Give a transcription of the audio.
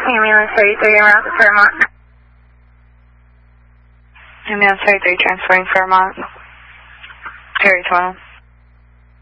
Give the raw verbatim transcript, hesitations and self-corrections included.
Ambulance thirty-three, en route to Fairmont. Ambulance thirty-three, transferring Fairmont. Terry twelve.